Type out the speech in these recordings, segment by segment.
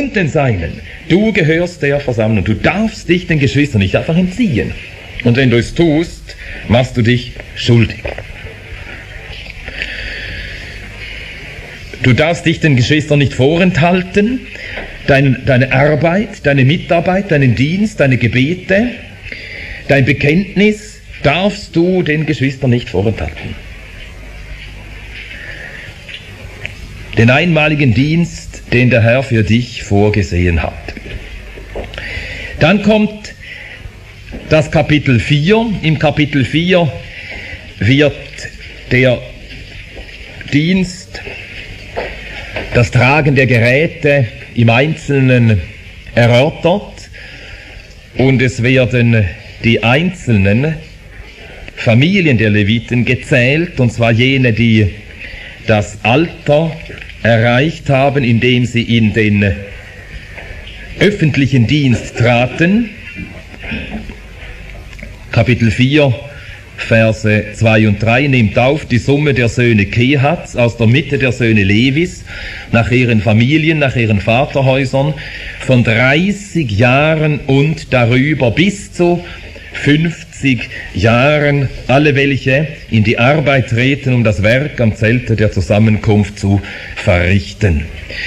und den Seinen. Du gehörst der Versammlung. Du darfst dich den Geschwistern nicht einfach entziehen. Und wenn du es tust, machst du dich schuldig. Du darfst dich den Geschwistern nicht vorenthalten, deine Arbeit, deine Mitarbeit, deinen Dienst, deine Gebete, dein Bekenntnis darfst du den Geschwistern nicht vorenthalten. Den einmaligen Dienst, den der Herr für dich vorgesehen hat. Dann kommt das Kapitel 4. Im Kapitel 4 wird der Dienst, das Tragen der Geräte im Einzelnen erörtert und es werden die einzelnen Familien der Leviten gezählt, und zwar jene, die das Alter erreicht haben, indem sie in den öffentlichen Dienst traten. Kapitel 4, Verse 2 und 3, nehmt auf die Summe der Söhne Kehats aus der Mitte der Söhne Levis, nach ihren Familien, nach ihren Vaterhäusern, von 30 Jahren und darüber bis zu 50 Jahren, alle welche in die Arbeit treten, um das Werk am Zelte der Zusammenkunft zu verrichten.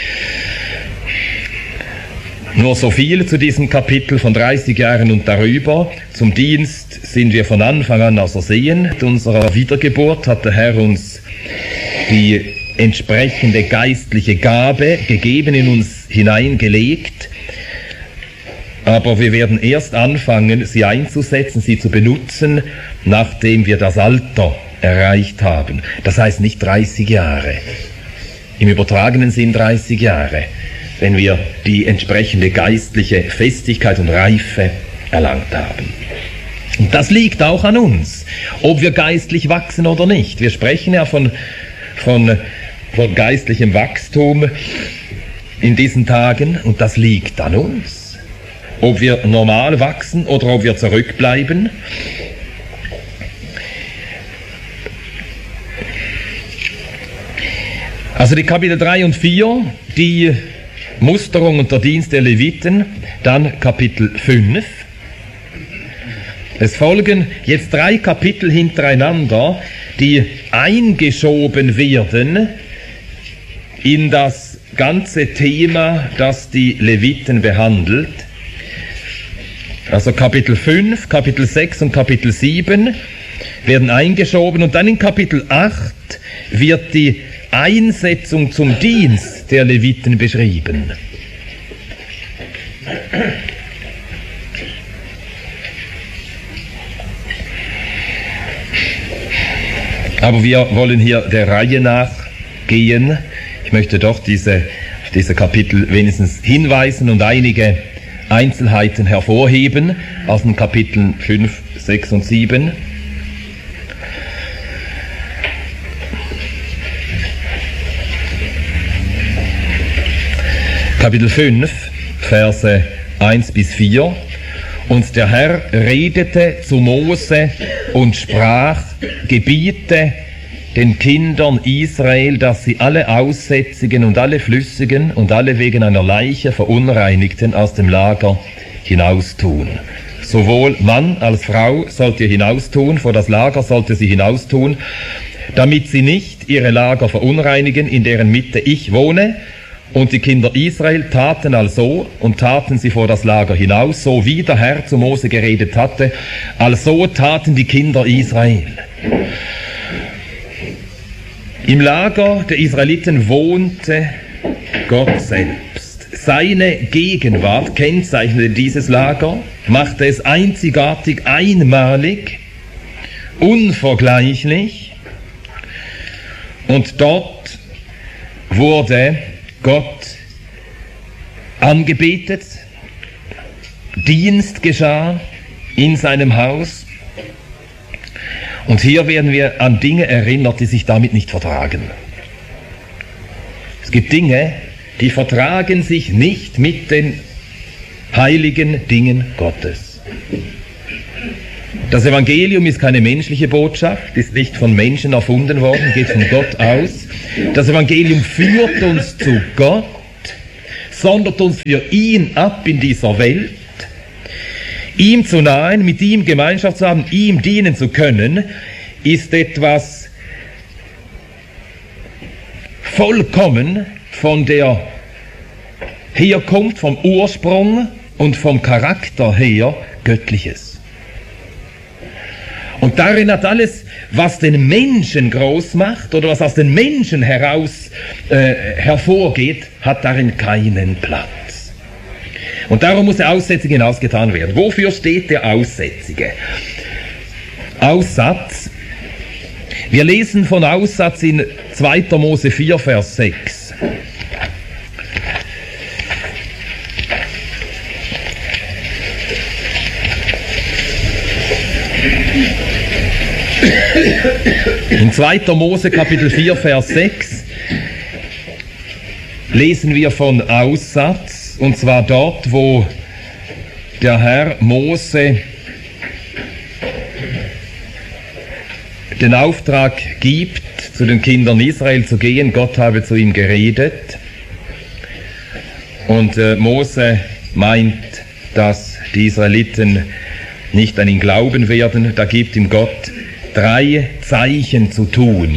Nur so viel zu diesem Kapitel von 30 Jahren und darüber. Zum Dienst sind wir von Anfang an ausersehen. Mit unserer Wiedergeburt hat der Herr uns die entsprechende geistliche Gabe gegeben, in uns hineingelegt. Aber wir werden erst anfangen, sie einzusetzen, sie zu benutzen, nachdem wir das Alter erreicht haben. Das heißt nicht 30 Jahre. Im übertragenen Sinn 30 Jahre. Wenn wir die entsprechende geistliche Festigkeit und Reife erlangt haben. Und das liegt auch an uns, ob wir geistlich wachsen oder nicht. Wir sprechen ja von geistlichem Wachstum in diesen Tagen, und das liegt an uns. Ob wir normal wachsen oder ob wir zurückbleiben. Also die Kapitel 3 und 4, die Musterung und der Dienst der Leviten, dann Kapitel 5. Es folgen jetzt 3 Kapitel hintereinander, die eingeschoben werden in das ganze Thema, das die Leviten behandelt. Also Kapitel 5, Kapitel 6 und Kapitel 7 werden eingeschoben, und dann in Kapitel 8 wird die Einsetzung zum Dienst der Leviten beschrieben. Aber wir wollen hier der Reihe nach gehen. Ich möchte doch diese Kapitel wenigstens hinweisen und einige Einzelheiten hervorheben aus den Kapiteln 5, 6 und 7. Kapitel 5, Verse 1 bis 4. Und der Herr redete zu Mose und sprach, gebiete den Kindern Israel, dass sie alle Aussätzigen und alle Flüssigen und alle wegen einer Leiche Verunreinigten aus dem Lager hinaustun. Sowohl Mann als Frau sollt ihr hinaustun, vor das Lager sollte sie hinaustun, damit sie nicht ihre Lager verunreinigen, in deren Mitte ich wohne. Und die Kinder Israel taten also und taten sie vor das Lager hinaus, so wie der Herr zu Mose geredet hatte, also taten die Kinder Israel. Im Lager der Israeliten wohnte Gott selbst. Seine Gegenwart kennzeichnete dieses Lager, machte es einzigartig, einmalig, unvergleichlich, und dort wurde Gott angebetet, Dienst geschah in seinem Haus. Und hier werden wir an Dinge erinnert, die sich damit nicht vertragen. Es gibt Dinge, die vertragen sich nicht mit den heiligen Dingen Gottes. Das Evangelium ist keine menschliche Botschaft, ist nicht von Menschen erfunden worden, geht von Gott aus. Das Evangelium führt uns zu Gott. sondert uns für ihn ab in dieser Welt. Ihm zu nahen, mit ihm Gemeinschaft zu haben, ihm dienen zu können, ist etwas vollkommen von der Herkunft, vom Ursprung und vom Charakter her Göttliches. Und darin hat alles, was den Menschen groß macht oder was aus den Menschen heraus hervorgeht, hat darin keinen Platz. Und darum muss der Aussätzige hinausgetan werden. Wofür steht der Aussätzige? Aussatz. Wir lesen von Aussatz in 2. Mose 4, Vers 6. In 2. Mose Kapitel 4, Vers 6 lesen wir von Aussatz, und zwar dort, wo der Herr Mose den Auftrag gibt, zu den Kindern Israel zu gehen. Gott habe zu ihm geredet. Und Mose meint, dass die Israeliten nicht an ihn glauben werden. Da gibt ihm Gott 3 Zeichen zu tun.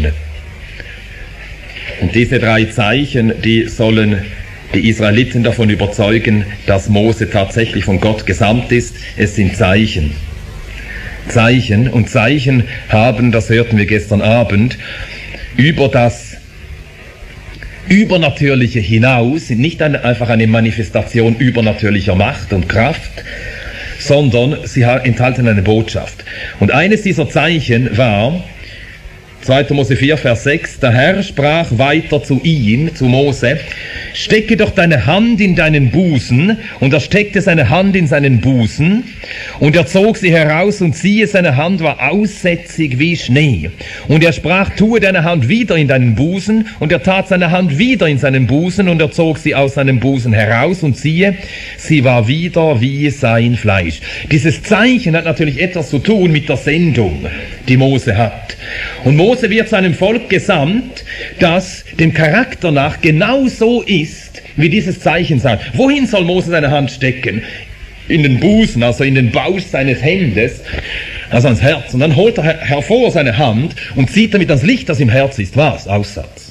Und diese 3 Zeichen, die sollen die Israeliten davon überzeugen, dass Mose tatsächlich von Gott gesandt ist. Es sind Zeichen. Zeichen. Und Zeichen haben, das hörten wir gestern Abend, über das Übernatürliche hinaus, sind nicht einfach eine Manifestation übernatürlicher Macht und Kraft, sondern sie enthalten eine Botschaft. Und eines dieser Zeichen war, 2. Mose 4, Vers 6, der Herr sprach weiter zu ihm, zu Mose, stecke doch deine Hand in deinen Busen. Und er steckte seine Hand in seinen Busen, und er zog sie heraus, und siehe, seine Hand war aussätzig wie Schnee. Und er sprach, tue deine Hand wieder in deinen Busen, und er tat seine Hand wieder in seinen Busen, und er zog sie aus seinem Busen heraus, und siehe, sie war wieder wie sein Fleisch. Dieses Zeichen hat natürlich etwas zu tun mit der Sendung, die Mose hat. Und Mose wird zu einem Volk gesandt, das dem Charakter nach genau so ist, wie dieses Zeichen sagt. Wohin soll Mose seine Hand stecken? In den Busen, also in den Bausch seines Hemdes, also ans Herz. Und dann holt er hervor seine Hand und zieht damit ans Licht, das im Herz ist. Was? Aussatz.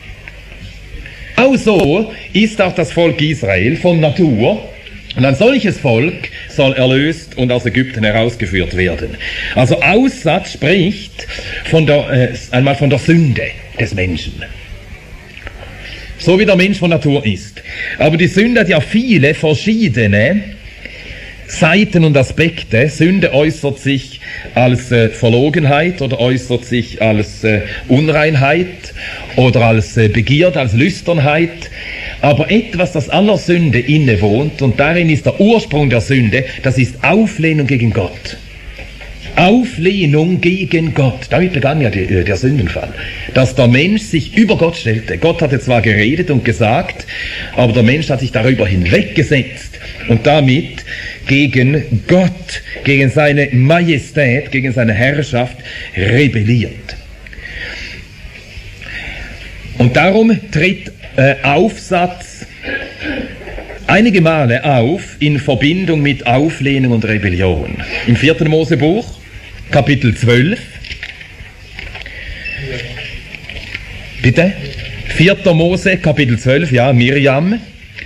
Genau so ist auch das Volk Israel von Natur. Und ein solches Volk soll erlöst und aus Ägypten herausgeführt werden. Also Aussatz spricht einmal von der Sünde des Menschen. So wie der Mensch von Natur ist. Aber die Sünde hat ja viele verschiedene Seiten und Aspekte. Sünde äußert sich als Verlogenheit oder äußert sich als Unreinheit oder als Begierde, als Lüsternheit. Aber etwas, das aller Sünde innewohnt, und darin ist der Ursprung der Sünde, das ist Auflehnung gegen Gott. Auflehnung gegen Gott. Damit begann ja der Sündenfall. Dass der Mensch sich über Gott stellte. Gott hatte zwar geredet und gesagt, aber der Mensch hat sich darüber hinweggesetzt und damit gegen Gott, gegen seine Majestät, gegen seine Herrschaft rebelliert. Und darum tritt Aufsatz einige Male auf in Verbindung mit Auflehnung und Rebellion. Im 4. Mosebuch, Kapitel 12. Bitte? 4. Mose, Kapitel 12, ja, Miriam.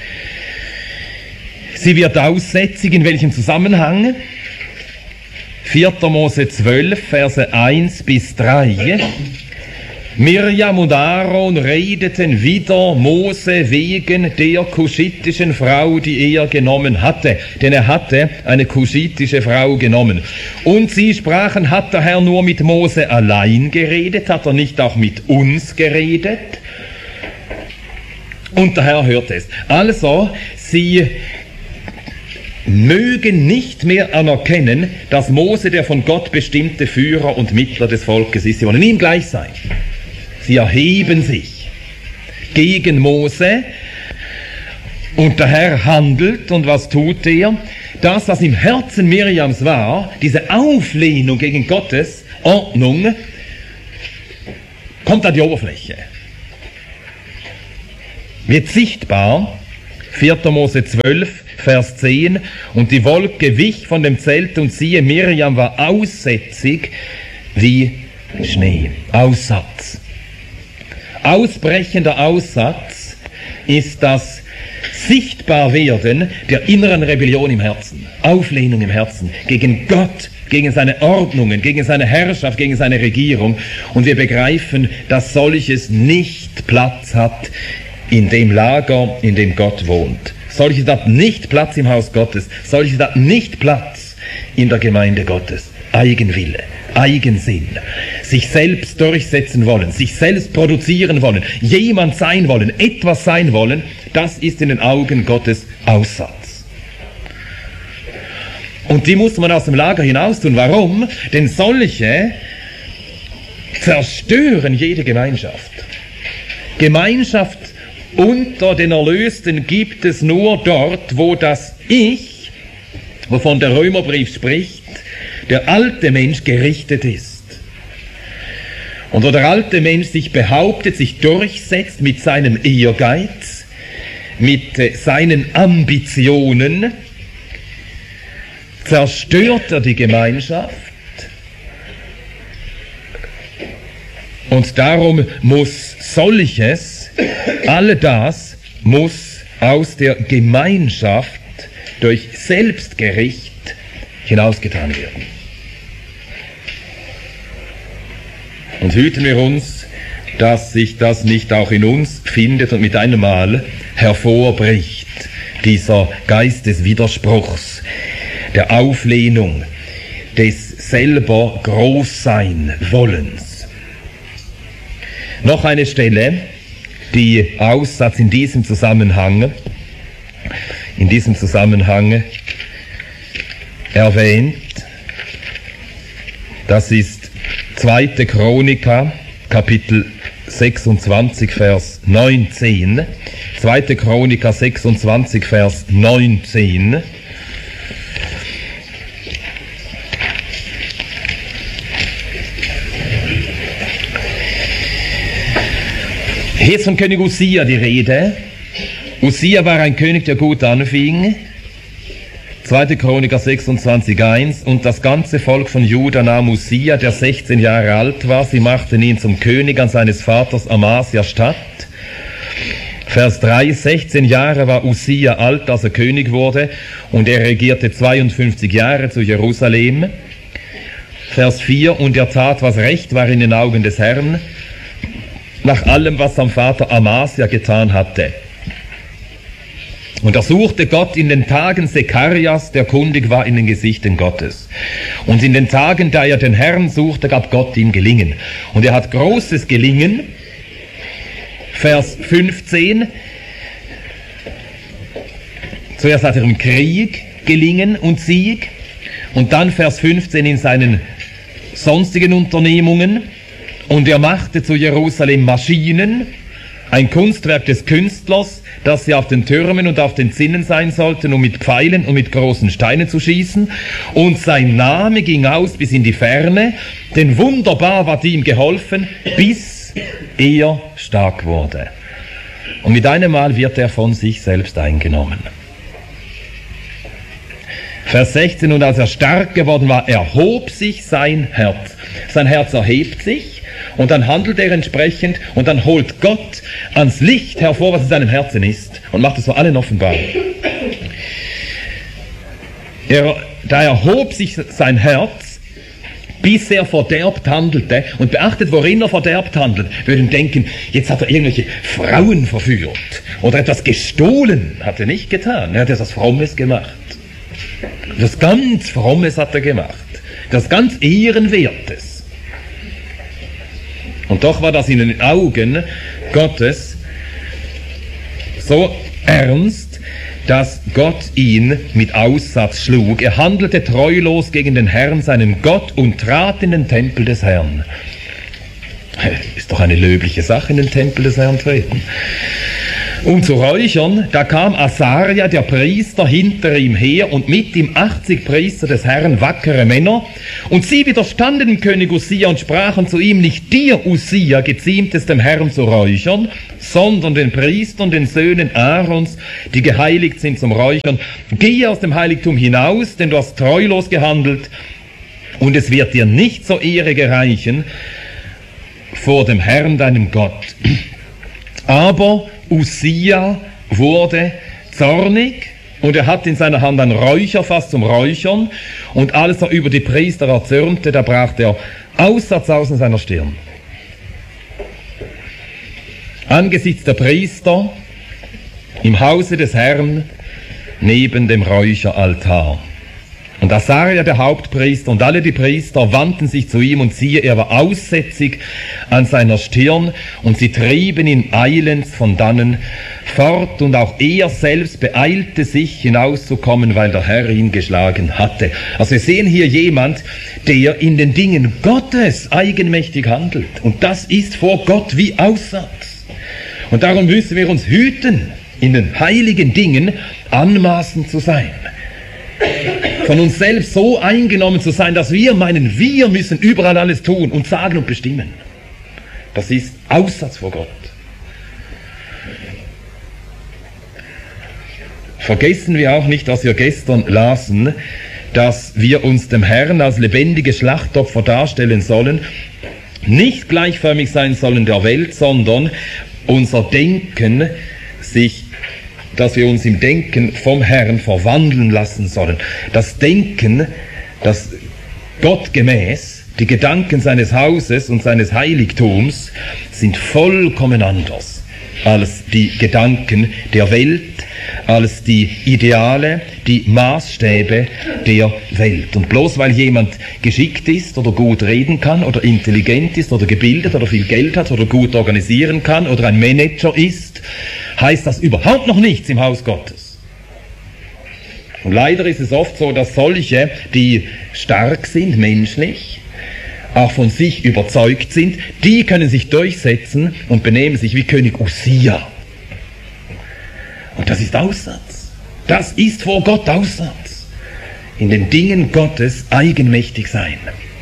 Sie wird aussätzig, in welchem Zusammenhang? 4. Mose 12, Verse 1 bis 3. Mirjam und Aaron redeten wider Mose wegen der kuschitischen Frau, die er genommen hatte. Denn er hatte eine kuschitische Frau genommen. Und sie sprachen, hat der Herr nur mit Mose allein geredet? Hat er nicht auch mit uns geredet? Und der Herr hörte es. Also, sie mögen nicht mehr anerkennen, dass Mose der von Gott bestimmte Führer und Mittler des Volkes ist. Sie wollen ihm gleich sein. Sie erheben sich gegen Mose, und der Herr handelt, und was tut er? Das, was im Herzen Mirjams war, diese Auflehnung gegen Gottes Ordnung, kommt an die Oberfläche. Wird sichtbar, 4. Mose 12, Vers 10. Und die Wolke wich von dem Zelt und siehe, Mirjam war aussätzig wie Schnee. Aussatz. Ausbrechender Aussatz ist das Sichtbarwerden der inneren Rebellion im Herzen. Auflehnung im Herzen gegen Gott, gegen seine Ordnungen, gegen seine Herrschaft, gegen seine Regierung. Und wir begreifen, dass solches nicht Platz hat in dem Lager, in dem Gott wohnt. Solches hat nicht Platz im Haus Gottes. Solches hat nicht Platz in der Gemeinde Gottes. Eigenwille, Eigensinn, sich selbst durchsetzen wollen, sich selbst produzieren wollen, jemand sein wollen, etwas sein wollen, das ist in den Augen Gottes Aussatz. Und die muss man aus dem Lager hinaus tun. Warum? Denn solche zerstören jede Gemeinschaft. Gemeinschaft unter den Erlösten gibt es nur dort, wo das Ich, wovon der Römerbrief spricht, der alte Mensch gerichtet ist. Und wo der alte Mensch sich behauptet, sich durchsetzt mit seinem Ehrgeiz, mit seinen Ambitionen, zerstört er die Gemeinschaft. Und darum muss solches, all das muss aus der Gemeinschaft durch Selbstgericht hinausgetan werden. Und hüten wir uns, dass sich das nicht auch in uns findet und mit einem Mal hervorbricht, dieser Geist des Widerspruchs, der Auflehnung, des selber Großsein-Wollens. Noch eine Stelle, die Aussatz in diesem Zusammenhang erwähnt, das ist 2. Chroniker, Kapitel 26, Vers 19. 2. Chroniker 26, Vers 19. Hier ist von König Usia die Rede. Usia war ein König, der gut anfing. 2. Chroniker 26,1. Und das ganze Volk von Juda nahm Usia, der 16 Jahre alt war. Sie machten ihn zum König an seines Vaters Amasia statt. Vers 3. 16 Jahre war Usia alt, als er König wurde. Und er regierte 52 Jahre zu Jerusalem. Vers 4. Und er tat, was recht war in den Augen des Herrn, nach allem, was sein Vater Amasia getan hatte. Und er suchte Gott in den Tagen Sekarias, der kundig war in den Gesichten Gottes. Und in den Tagen, da er den Herrn suchte, gab Gott ihm Gelingen. Und er hat großes Gelingen. Vers 15. Zuerst hat er im Krieg Gelingen und Sieg. Und dann Vers 15 in seinen sonstigen Unternehmungen. Und er machte zu Jerusalem Maschinen, ein Kunstwerk des Künstlers, dass sie auf den Türmen und auf den Zinnen sein sollten, um mit Pfeilen und mit großen Steinen zu schießen. Und sein Name ging aus bis in die Ferne, denn wunderbar ward ihm geholfen, bis er stark wurde. Und mit einem Mal wird er von sich selbst eingenommen. Vers 16, und als er stark geworden war, erhob sich sein Herz. Sein Herz erhebt sich. Und dann handelt er entsprechend und dann holt Gott ans Licht hervor, was in seinem Herzen ist und macht es vor allen offenbar. Da erhob sich sein Herz, bis er verderbt handelte. Und beachtet, worin er verderbt handelt. Wir würden denken, jetzt hat er irgendwelche Frauen verführt oder etwas gestohlen. Hat er nicht getan. Er hat etwas Frommes gemacht. Das ganz Frommes hat er gemacht. Das ganz Ehrenwertes. Und doch war das in den Augen Gottes so ernst, dass Gott ihn mit Aussatz schlug. Er handelte treulos gegen den Herrn, seinen Gott, und trat in den Tempel des Herrn. Ist doch eine löbliche Sache, in den Tempel des Herrn treten. Um zu räuchern, da kam Asaria, der Priester, hinter ihm her und mit ihm 80 Priester des Herrn, wackere Männer. Und sie widerstanden dem König Usia und sprachen zu ihm: Nicht dir, Usia, geziemt es dem Herrn zu räuchern, sondern den Priestern, den Söhnen Aarons, die geheiligt sind zum Räuchern. Gehe aus dem Heiligtum hinaus, denn du hast treulos gehandelt, und es wird dir nicht zur Ehre gereichen vor dem Herrn, deinem Gott. Aber Usia wurde zornig und er hat in seiner Hand ein Räucherfass zum Räuchern, und als er über die Priester erzürnte, da brach der Aussatz aus in seiner Stirn. Angesichts der Priester im Hause des Herrn neben dem Räucheraltar. Und Asaria, der Hauptpriester, und alle die Priester wandten sich zu ihm, und siehe, er war aussätzig an seiner Stirn, und sie trieben ihn eilends von dannen fort, und auch er selbst beeilte sich hinauszukommen, weil der Herr ihn geschlagen hatte. Also wir sehen hier jemand, der in den Dingen Gottes eigenmächtig handelt, und das ist vor Gott wie Aussatz. Und darum müssen wir uns hüten, in den heiligen Dingen anmaßend zu sein. Von uns selbst so eingenommen zu sein, dass wir meinen, wir müssen überall alles tun und sagen und bestimmen. Das ist Aussatz vor Gott. Vergessen wir auch nicht, was wir gestern lasen, dass wir uns dem Herrn als lebendige Schlachtopfer darstellen sollen, nicht gleichförmig sein sollen der Welt, sondern unser Denken dass wir uns im Denken vom Herrn verwandeln lassen sollen. Das Denken, das gottgemäß, die Gedanken seines Hauses und seines Heiligtums sind vollkommen anders als die Gedanken der Welt, als die Ideale, die Maßstäbe der Welt. Und bloß weil jemand geschickt ist oder gut reden kann oder intelligent ist oder gebildet oder viel Geld hat oder gut organisieren kann oder ein Manager ist, heißt das überhaupt noch nichts im Haus Gottes. Und leider ist es oft so, dass solche, die stark sind, menschlich, auch von sich überzeugt sind, die können sich durchsetzen und benehmen sich wie König Usia. Und das ist Aussatz. Das ist vor Gott Aussatz. In den Dingen Gottes eigenmächtig sein.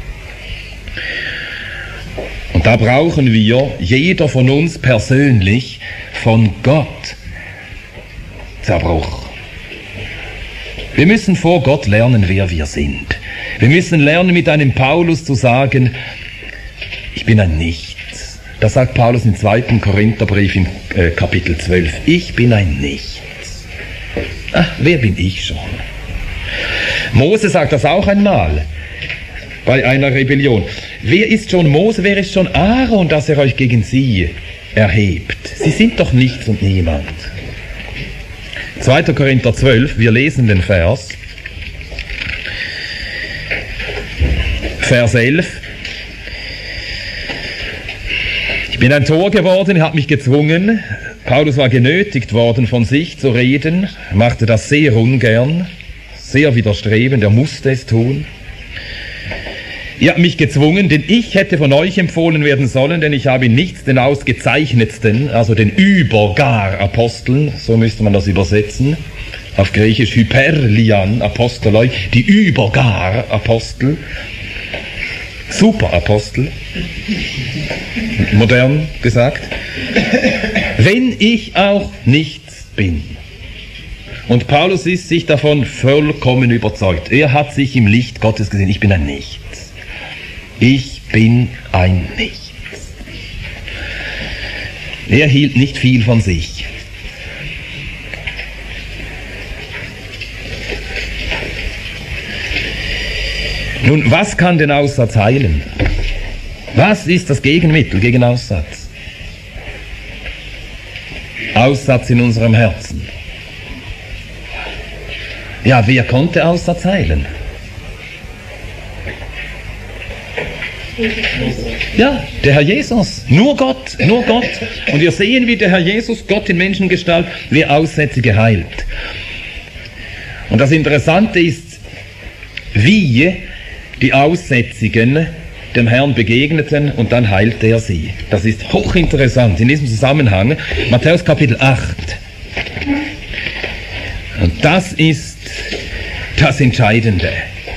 Und da brauchen wir, jeder von uns persönlich, von Gott Zerbruch. Wir müssen vor Gott lernen, wer wir sind. Wir müssen lernen, mit einem Paulus zu sagen: Ich bin ein Nichts. Das sagt Paulus im 2. Korintherbrief im Kapitel 12. Ich bin ein Nichts. Ach, wer bin ich schon? Mose sagt das auch einmal bei einer Rebellion. Wer ist schon Mose, wer ist schon Aaron, dass er euch gegen sie erhebt? Sie sind doch nichts und niemand. 2. Korinther 12, wir lesen den Vers 11. Ich bin ein Tor geworden, er hat mich gezwungen. Paulus war genötigt worden, von sich zu reden, machte das sehr ungern, sehr widerstrebend, er musste es tun. Ihr habt mich gezwungen, denn ich hätte von euch empfohlen werden sollen, denn ich habe in nichts den ausgezeichnetsten, also den Übergar-Aposteln, so müsste man das übersetzen, auf Griechisch Hyperlian Apostoloi, die Übergar-Apostel, Superapostel, modern gesagt, wenn ich auch nichts bin. Und Paulus ist sich davon vollkommen überzeugt. Er hat sich im Licht Gottes gesehen, ich bin ein Nichts. Ich bin ein Nichts. Er hielt nicht viel von sich. Nun, was kann den Aussatz heilen? Was ist das Gegenmittel gegen Aussatz? Aussatz in unserem Herzen. Ja, wer konnte Aussatz heilen? Ja, der Herr Jesus. Nur Gott, nur Gott. Und wir sehen, wie der Herr Jesus, Gott in Menschengestalt, wie Aussätzige heilt. Und das Interessante ist, wie die Aussätzigen dem Herrn begegneten und dann heilte er sie. Das ist hochinteressant in diesem Zusammenhang. Matthäus Kapitel 8. Und das ist das Entscheidende.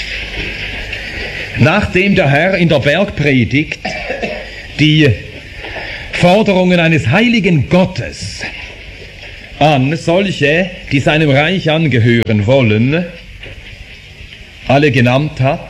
Nachdem der Herr in der Bergpredigt die Forderungen eines heiligen Gottes an solche, die seinem Reich angehören wollen, alle genannt hat,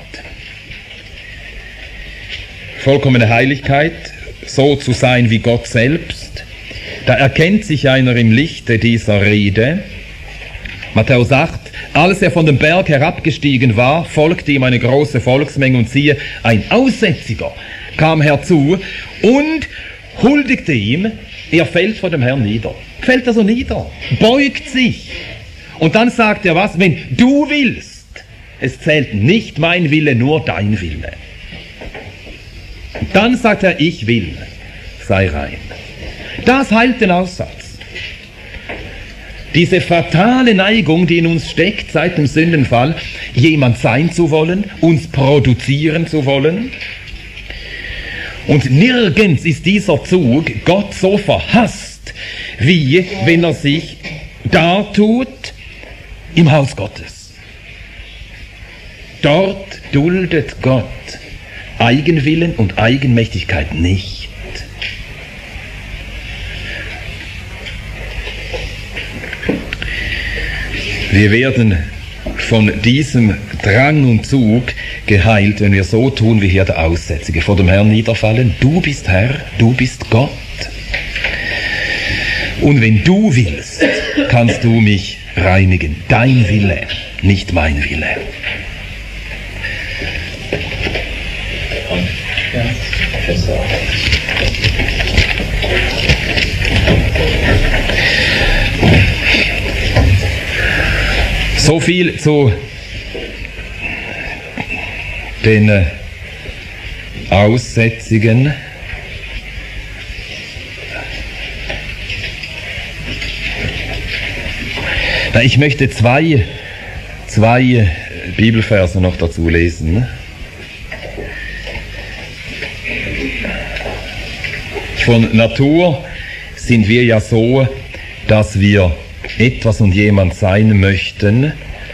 vollkommene Heiligkeit, so zu sein wie Gott selbst, da erkennt sich einer im Lichte dieser Rede. Matthäus 8, als er von dem Berg herabgestiegen war, folgte ihm eine große Volksmenge und siehe, ein Aussätziger kam herzu und huldigte ihm. Er fällt vor dem Herrn nieder. Fällt also nieder, beugt sich. Und dann sagt er was? Wenn du willst, es zählt nicht mein Wille, nur dein Wille. Und dann sagt er, ich will, sei rein. Das heilt den Aussatz. Diese fatale Neigung, die in uns steckt seit dem Sündenfall, jemand sein zu wollen, uns produzieren zu wollen. Und nirgends ist dieser Zug Gott so verhasst, wie wenn er sich dartut im Haus Gottes. Dort duldet Gott Eigenwillen und Eigenmächtigkeit nicht. Wir werden von diesem Drang und Zug geheilt, wenn wir so tun wie hier der Aussätzige, vor dem Herrn niederfallen. Du bist Herr, du bist Gott. Und wenn du willst, kannst du mich reinigen. Dein Wille, nicht mein Wille. So viel zu den Aussätzigen. Ich möchte zwei Bibelverse noch dazu lesen. Von Natur sind wir ja so, dass wir etwas und jemand sein möchten.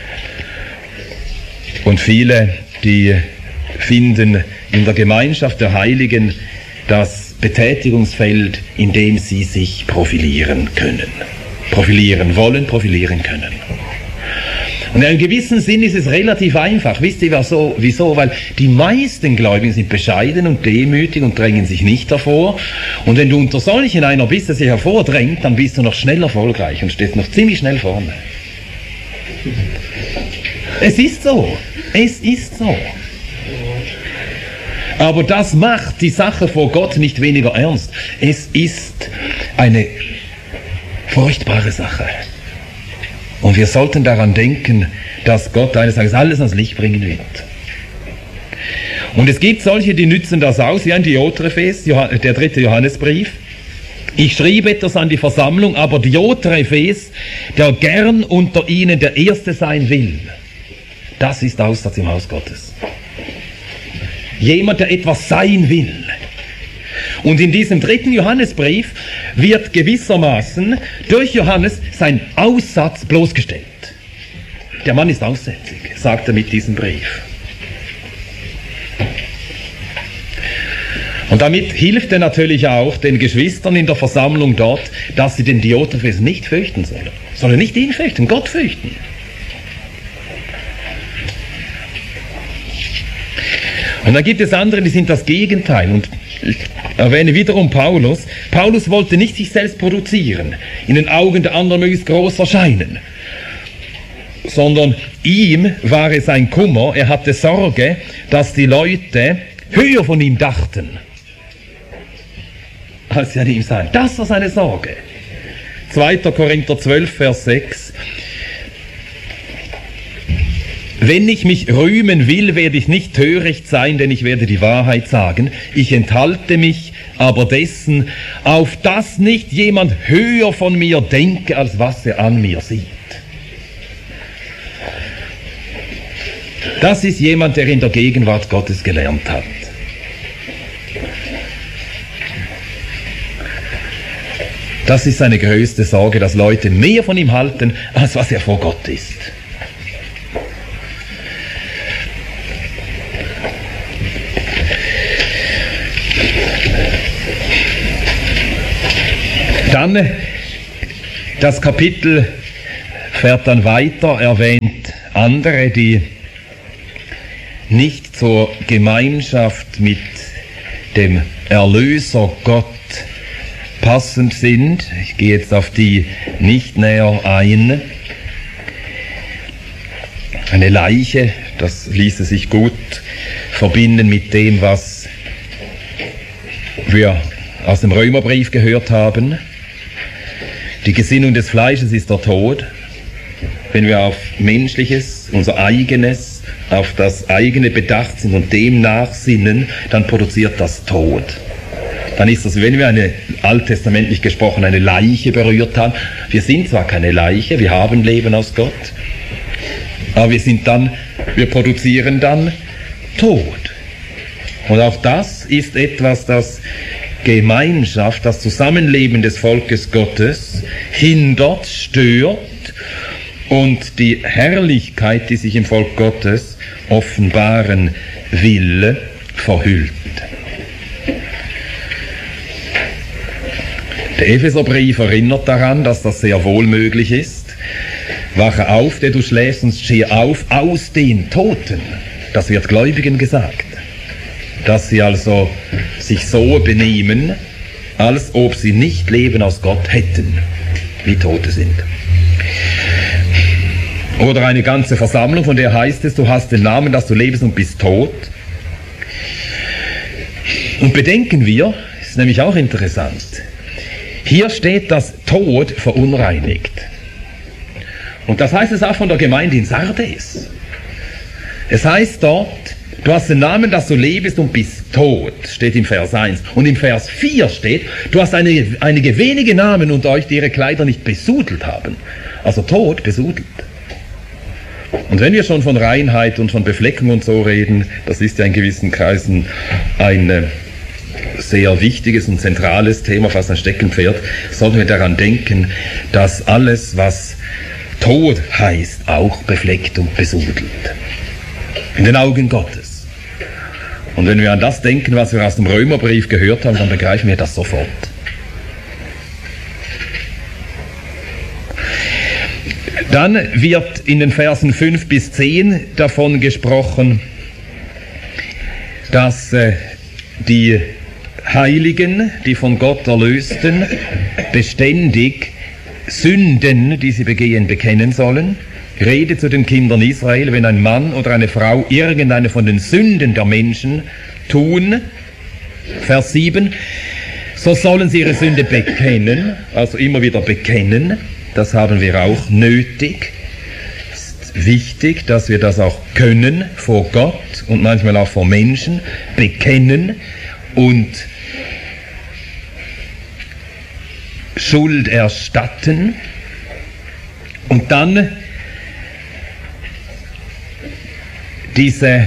Und viele, die finden in der Gemeinschaft der Heiligen das Betätigungsfeld, in dem sie sich profilieren können. Profilieren wollen, profilieren können. Und in einem gewissen Sinn ist es relativ einfach. Wisst ihr wieso? Weil die meisten Gläubigen sind bescheiden und demütig und drängen sich nicht hervor. Und wenn du unter solchen einer bist, der sich hervordrängt, dann bist du noch schnell erfolgreich und stehst noch ziemlich schnell vorne. Es ist so. Es ist so. Aber das macht die Sache vor Gott nicht weniger ernst. Es ist eine furchtbare Sache. Und wir sollten daran denken, dass Gott eines Tages alles ans Licht bringen wird. Und es gibt solche, die nützen das aus, wie ein Diotrephes, der 3. Johannesbrief. Ich schrieb etwas an die Versammlung, aber Diotrephes, der gern unter ihnen der Erste sein will, das ist Aussatz im Haus Gottes. Jemand, der etwas sein will. Und in diesem 3. Johannesbrief wird gewissermaßen durch Johannes sein Aussatz bloßgestellt. Der Mann ist aussätzig, sagt er mit diesem Brief. Und damit hilft er natürlich auch den Geschwistern in der Versammlung dort, dass sie den Diotrephes nicht fürchten sollen. Sollen nicht ihn fürchten, Gott fürchten. Und dann gibt es andere, die sind das Gegenteil. Und ich erwähne wiederum Paulus. Paulus wollte nicht sich selbst produzieren, in den Augen der anderen möglichst groß erscheinen, sondern ihm war es ein Kummer, er hatte Sorge, dass die Leute höher von ihm dachten, als sie an ihm seien. Das war seine Sorge. 2. Korinther 12, Vers 6. Wenn ich mich rühmen will, werde ich nicht töricht sein, denn ich werde die Wahrheit sagen. Ich enthalte mich aber dessen, auf dass nicht jemand höher von mir denke, als was er an mir sieht. Das ist jemand, der in der Gegenwart Gottes gelernt hat. Das ist seine größte Sorge, dass Leute mehr von ihm halten, als was er vor Gott ist. Dann, das Kapitel fährt dann weiter, erwähnt andere, die nicht zur Gemeinschaft mit dem Erlöser Gott passend sind. Ich gehe jetzt auf die nicht näher ein. Eine Leiche, das ließe sich gut verbinden mit dem, was wir aus dem Römerbrief gehört haben. Die Gesinnung des Fleisches ist der Tod. Wenn wir auf Menschliches, unser Eigenes, auf das eigene bedacht sind und dem nachsinnen, dann produziert das Tod. Dann ist das, wenn wir eine, alttestamentlich gesprochen, eine Leiche berührt haben. Wir sind zwar keine Leiche, wir haben Leben aus Gott, aber wir produzieren dann Tod. Und auch das ist etwas, das Gemeinschaft, das Zusammenleben des Volkes Gottes hindert, stört und die Herrlichkeit, die sich im Volk Gottes offenbaren will, verhüllt. Der Epheserbrief erinnert daran, dass das sehr wohl möglich ist. Wache auf, der du schläfst, und steh auf aus den Toten. Das wird Gläubigen gesagt. Dass sie also sich so benehmen, als ob sie nicht Leben aus Gott hätten, wie Tote sind. Oder eine ganze Versammlung, von der heißt es, du hast den Namen, dass du lebst und bist tot. Und bedenken wir, ist nämlich auch interessant, hier steht, dass Tod verunreinigt. Und das heißt es auch von der Gemeinde in Sardes. Es heißt dort, du hast den Namen, dass du lebst und bist tot, steht im Vers 1. Und im Vers 4 steht, du hast einige wenige Namen unter euch, die ihre Kleider nicht besudelt haben. Also tot besudelt. Und wenn wir schon von Reinheit und von Befleckung und so reden, das ist ja in gewissen Kreisen ein sehr wichtiges und zentrales Thema, fast ein Steckenpferd, sollten wir daran denken, dass alles, was Tod heißt, auch befleckt und besudelt. In den Augen Gottes. Und wenn wir an das denken, was wir aus dem Römerbrief gehört haben, dann begreifen wir das sofort. Dann wird in den Versen 5 bis 10 davon gesprochen, dass die Heiligen, die von Gott Erlösten, beständig Sünden, die sie begehen, bekennen sollen. Rede zu den Kindern Israel, wenn ein Mann oder eine Frau irgendeine von den Sünden der Menschen tun, Vers 7, so sollen sie ihre Sünde bekennen, also immer wieder bekennen. Das haben wir auch nötig. Es ist wichtig, dass wir das auch können vor Gott und manchmal auch vor Menschen, bekennen und Schuld erstatten. Und dann diese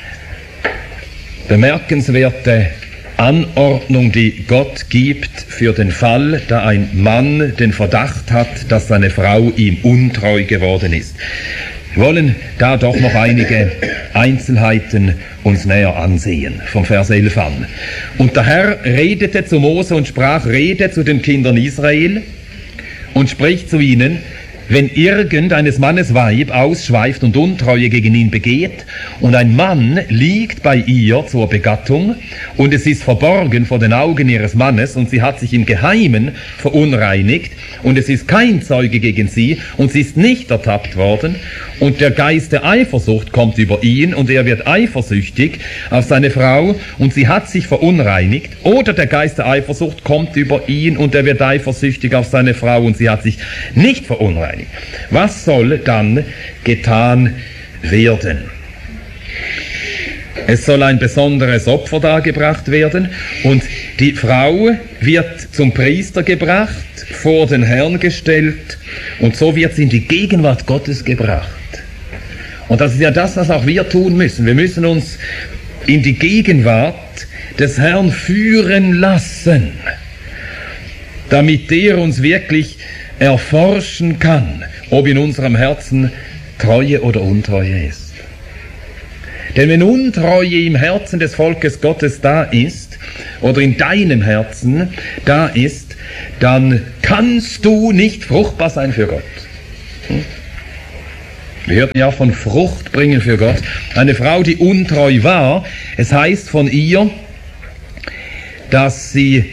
bemerkenswerte Anordnung, die Gott gibt für den Fall, da ein Mann den Verdacht hat, dass seine Frau ihm untreu geworden ist. Wir wollen da doch noch einige Einzelheiten uns näher ansehen, vom Vers 11 an. Und der Herr redete zu Mose und sprach, rede zu den Kindern Israel und spricht zu ihnen, wenn irgendeines Mannes Weib ausschweift und Untreue gegen ihn begeht und ein Mann liegt bei ihr zur Begattung und es ist verborgen vor den Augen ihres Mannes und sie hat sich im Geheimen verunreinigt und es ist kein Zeuge gegen sie und sie ist nicht ertappt worden und der Geist der Eifersucht kommt über ihn und er wird eifersüchtig auf seine Frau und sie hat sich verunreinigt, oder der Geist der Eifersucht kommt über ihn und er wird eifersüchtig auf seine Frau und sie hat sich nicht verunreinigt. Was soll dann getan werden? Es soll ein besonderes Opfer dargebracht werden und die Frau wird zum Priester gebracht, vor den Herrn gestellt und so wird sie in die Gegenwart Gottes gebracht. Und das ist ja das, was auch wir tun müssen. Wir müssen uns in die Gegenwart des Herrn führen lassen. damit der uns wirklich erforschen kann, ob in unserem Herzen Treue oder Untreue ist. Denn wenn Untreue im Herzen des Volkes Gottes da ist, oder in deinem Herzen da ist, dann kannst du nicht fruchtbar sein für Gott. Wir hörten ja von Frucht bringen für Gott. Eine Frau, die untreu war, es heißt von ihr, dass sie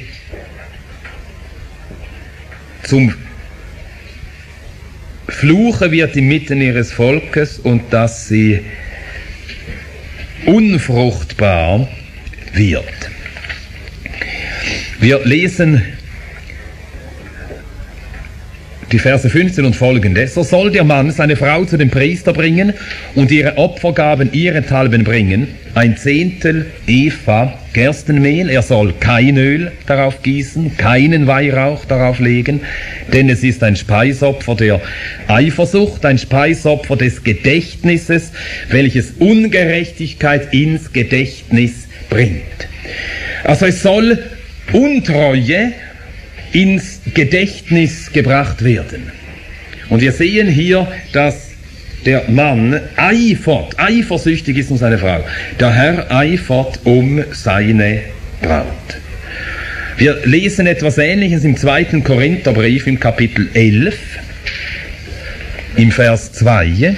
zum Fluche wird inmitten ihres Volkes und dass sie unfruchtbar wird. Wir lesen die Verse 15 und folgende. So soll der Mann seine Frau zu dem Priester bringen und ihre Opfergaben ihrethalben bringen, 1/10 Epha Gerstenmehl, er soll kein Öl darauf gießen, keinen Weihrauch darauf legen, denn es ist ein Speisopfer der Eifersucht, ein Speisopfer des Gedächtnisses, welches Ungerechtigkeit ins Gedächtnis bringt. Also es soll Untreue ins Gedächtnis gebracht werden. Und wir sehen hier, dass der Mann eifersüchtig ist um seine Frau. Der Herr eifert um seine Braut. Wir lesen etwas Ähnliches im 2. Korintherbrief im Kapitel 11, im Vers 2.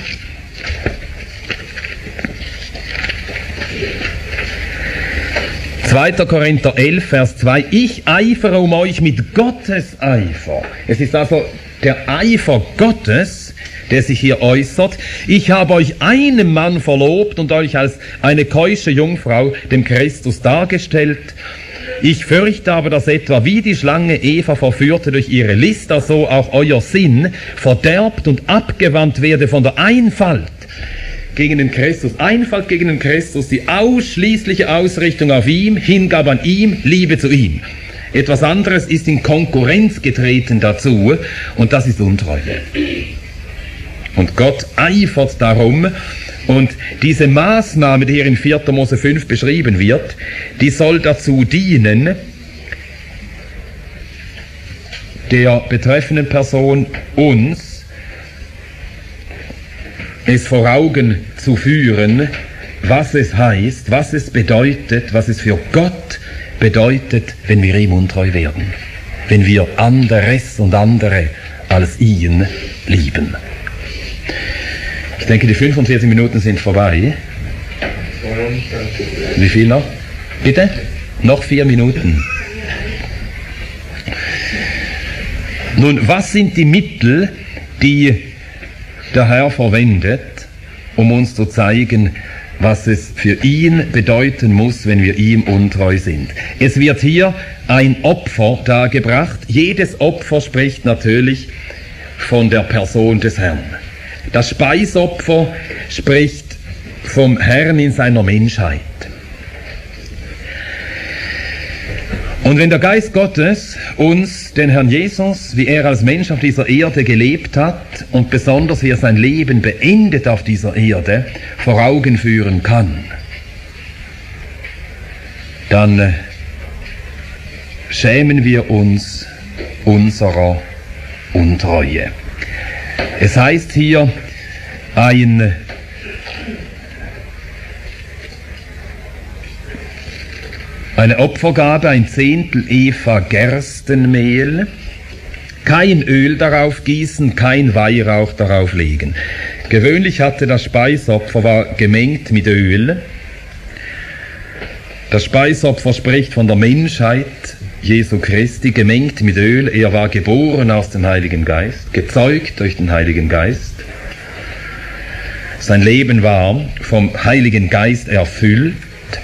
Zweiter Korinther 11, Vers 2. Ich eifere um euch mit Gottes Eifer. Es ist also der Eifer Gottes, der sich hier äußert. Ich habe euch einem Mann verlobt und euch als eine keusche Jungfrau dem Christus dargestellt. Ich fürchte aber, dass etwa wie die Schlange Eva verführte durch ihre List, so auch euer Sinn verderbt und abgewandt werde von der Einfalt gegen den Christus, Einfalt gegen den Christus, die ausschließliche Ausrichtung auf ihm, Hingabe an ihm, Liebe zu ihm. Etwas anderes ist in Konkurrenz getreten dazu und das ist Untreue. Und Gott eifert darum und diese Maßnahme, die hier in 4. Mose 5 beschrieben wird, die soll dazu dienen, der betreffenden Person uns es vor Augen zu führen, was es heißt, was es bedeutet, was es für Gott bedeutet, wenn wir ihm untreu werden, wenn wir anderes und andere als ihn lieben. Ich denke, die 45 Minuten sind vorbei. Wie viel noch? Bitte? Noch 4 Minuten. Nun, was sind die Mittel, die der Herr verwendet, um uns zu zeigen, was es für ihn bedeuten muss, wenn wir ihm untreu sind? Es wird hier ein Opfer dargebracht. Jedes Opfer spricht natürlich von der Person des Herrn. Das Speisopfer spricht vom Herrn in seiner Menschheit. Und wenn der Geist Gottes uns, den Herrn Jesus, wie er als Mensch auf dieser Erde gelebt hat und besonders wie er sein Leben beendet auf dieser Erde, vor Augen führen kann, dann schämen wir uns unserer Untreue. Es heißt hier, eine Opfergabe, 1/10 Epha Gerstenmehl, kein Öl darauf gießen, kein Weihrauch darauf legen. Gewöhnlich hatte das Speisopfer, war gemengt mit Öl. Das Speisopfer spricht von der Menschheit Jesu Christi, gemengt mit Öl. Er war geboren aus dem Heiligen Geist, gezeugt durch den Heiligen Geist. Sein Leben war vom Heiligen Geist erfüllt.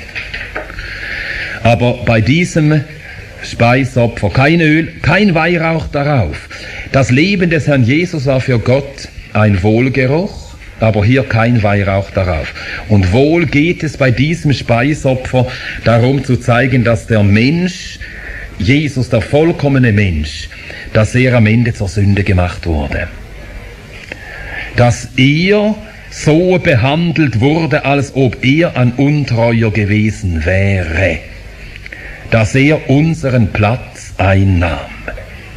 Aber bei diesem Speisopfer kein Öl, kein Weihrauch darauf. Das Leben des Herrn Jesus war für Gott ein Wohlgeruch, aber hier kein Weihrauch darauf. Und wohl geht es bei diesem Speisopfer darum zu zeigen, dass der Mensch, Jesus, der vollkommene Mensch, dass er am Ende zur Sünde gemacht wurde. Dass er so behandelt wurde, als ob er ein Untreuer gewesen wäre. Dass er unseren Platz einnahm.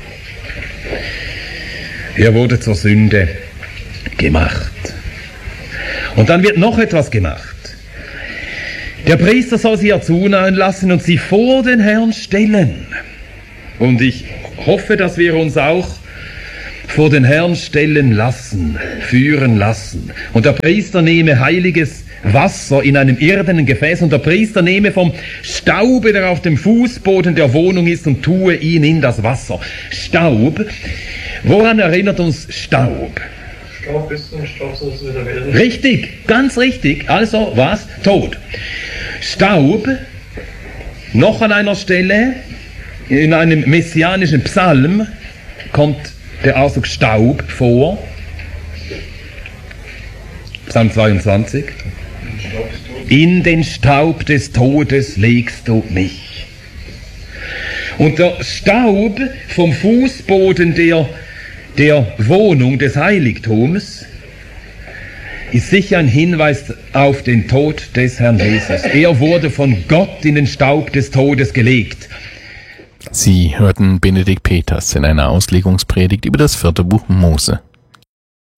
Er wurde zur Sünde gemacht. Und dann wird noch etwas gemacht. Der Priester soll sie herzunahen lassen und sie vor den Herrn stellen. Und ich hoffe, dass wir uns auch vor den Herrn stellen lassen, führen lassen. Und der Priester nehme heiliges Wasser in einem irdenen Gefäß und der Priester nehme vom Staube, der auf dem Fußboden der Wohnung ist, und tue ihn in das Wasser. Staub, woran erinnert uns Staub? Staub ist und Staub soll es wieder werden. Richtig, ganz richtig. Also was? Tod. Staub, noch an einer Stelle, in einem messianischen Psalm kommt der Ausdruck Staub vor. Psalm 22. In den Staub des Todes legst du mich. Und der Staub vom Fußboden der Wohnung des Heiligtums ist sicher ein Hinweis auf den Tod des Herrn Jesus. Er wurde von Gott in den Staub des Todes gelegt. Sie hörten Benedikt Peters in einer Auslegungspredigt über das 4. Buch Mose.